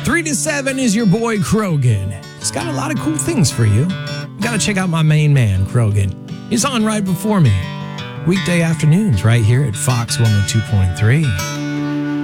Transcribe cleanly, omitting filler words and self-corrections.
3 to 7 is your boy Krogan. He's got a lot of cool things for you. You gotta check out my main man, Krogan. He's on right before me. Weekday afternoons right here at Fox 102.3.